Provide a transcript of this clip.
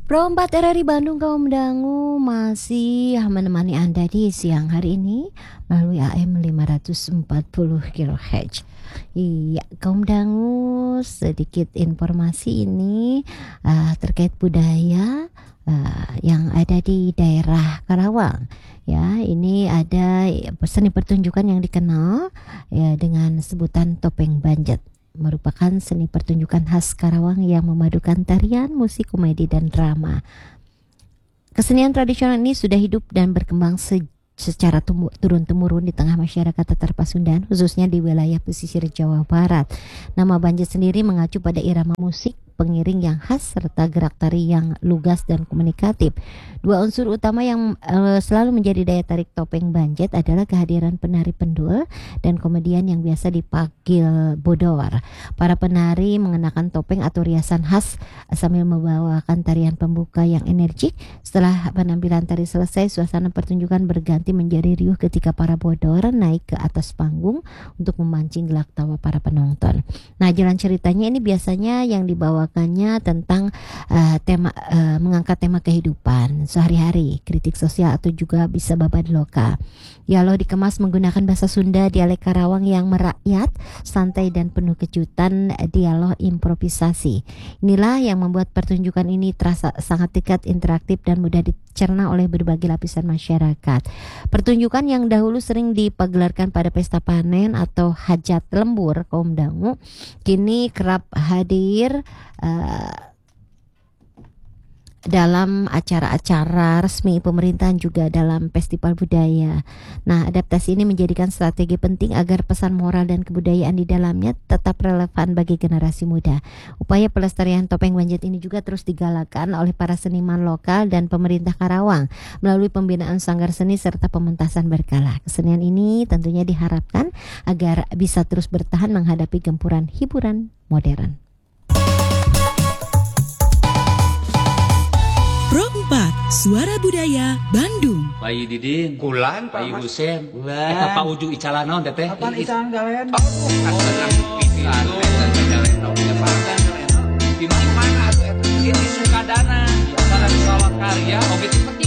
Pro 4 RRI Bandung kaum dangu masih menemani Anda di siang hari ini melalui AM 540 kHz. Iya, kaum dangu, sedikit informasi ini terkait budaya yang ada di daerah Karawang. Ya, ini ada seni pertunjukan yang dikenal ya dengan sebutan topeng banjet. Merupakan seni pertunjukan khas Karawang yang memadukan tarian, musik, komedi, dan drama. Kesenian tradisional ini sudah hidup dan berkembang secara turun-temurun di tengah masyarakat Tatar Pasundan, khususnya di wilayah pesisir Jawa Barat. Nama banjet sendiri mengacu pada irama musik, pengiring yang khas, serta gerak tari yang lugas dan komunikatif. Dua unsur utama yang selalu menjadi daya tarik topeng banjet adalah kehadiran penari pendul dan komedian yang biasa dipanggil bodor. Para penari mengenakan topeng atau riasan khas sambil membawakan tarian pembuka yang energik. Setelah penampilan tari selesai, suasana pertunjukan berganti menjadi riuh ketika para bodor naik ke atas panggung untuk memancing gelak tawa para penonton. Nah, jalan ceritanya ini biasanya yang dibawakannya tentang mengangkat tema kehidupan sehari-hari, kritik sosial, atau juga bisa babad loka. Dialog dikemas menggunakan bahasa Sunda dialek Karawang yang merakyat, santai dan penuh kejutan, dialog improvisasi. Inilah yang membuat pertunjukan ini terasa sangat dekat, interaktif, dan mudah dicerna oleh berbagai lapisan masyarakat. Pertunjukan yang dahulu sering dipagelarkan pada pesta panen atau hajat lembur kaum dangu, kini kerap hadir dalam acara-acara resmi pemerintahan, juga dalam festival budaya. Nah, adaptasi ini menjadikan strategi penting agar pesan moral dan kebudayaan di dalamnya tetap relevan bagi generasi muda. Upaya pelestarian topeng banjet ini juga terus digalakkan oleh para seniman lokal dan pemerintah Karawang melalui pembinaan sanggar seni serta pementasan berkala. Kesenian ini tentunya diharapkan agar bisa terus bertahan menghadapi gempuran hiburan modern. Pro 4, Suara Budaya Bandung. Pak Didin, Kulan, Pak Pak Husen, Wah. Pak Uju Icala naon teteh? Apaan ican galen? Di mana atuh eta? Ini Sukadana, Salah Karya, oge